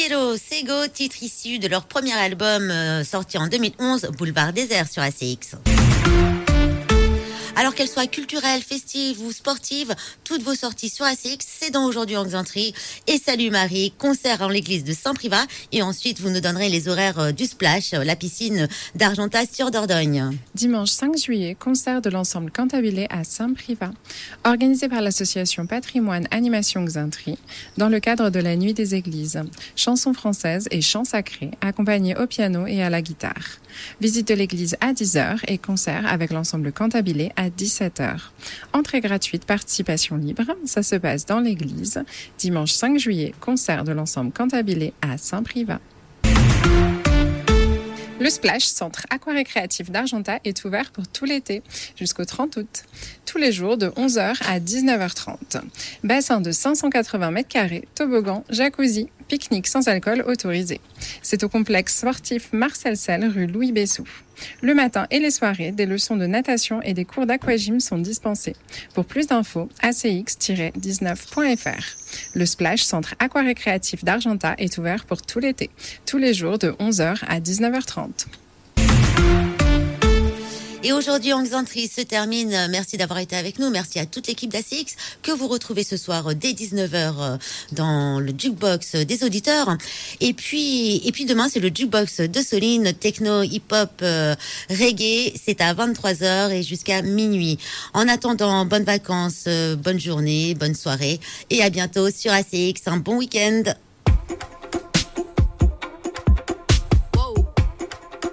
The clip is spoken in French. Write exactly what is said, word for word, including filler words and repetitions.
Cielo, Sego, titre issu de leur premier album euh, sorti en deux mille onze, Boulevard Désert sur A C X. Alors qu'elles soient culturelles, festives ou sportives, toutes vos sorties sur A C X, c'est dans Aujourd'hui en Xantrie. Et Salut Marie, concert en l'église de Saint-Privat. Et ensuite, vous nous donnerez les horaires du Splash, la piscine d'Argentas sur Dordogne. Dimanche cinq juillet, concert de l'ensemble Cantabile à Saint-Privat, organisé par l'association Patrimoine Animation Xantrie, dans le cadre de la Nuit des Églises. Chansons françaises et chants sacrés, accompagnés au piano et à la guitare. Visite de l'église à dix heures et concert avec l'ensemble Cantabile à dix-sept heures. Entrée gratuite, participation libre. Ça se passe dans l'église. Dimanche cinq juillet, concert de l'ensemble Cantabile à Saint-Privat. Le Splash, centre aquarécréatif d'Argentas, est ouvert pour tout l'été, jusqu'au trente août. Tous les jours de onze heures à dix-neuf heures trente. Bassin de cinq cent quatre-vingts mètres carrés, toboggan, jacuzzi, pique-nique sans alcool autorisé. C'est au complexe sportif Marcel Sel, rue Louis Bessou. Le matin et les soirées, des leçons de natation et des cours d'aquagym sont dispensés. Pour plus d'infos, a c x tiret dix-neuf point f r. Le Splash, centre aquarécréatif d'Argentas, est ouvert pour tout l'été, tous les jours de onze heures à dix-neuf heures trente. Et aujourd'hui, en Xantrie se termine. Merci d'avoir été avec nous. Merci à toute l'équipe d'A C X que vous retrouvez ce soir dès dix-neuf heures dans le jukebox des auditeurs. Et puis, et puis demain, c'est le jukebox de Soline, techno, hip-hop, euh, reggae. C'est à vingt-trois heures et jusqu'à minuit. En attendant, bonnes vacances, euh, bonne journée, bonne soirée et à bientôt sur A C X. Un bon week-end.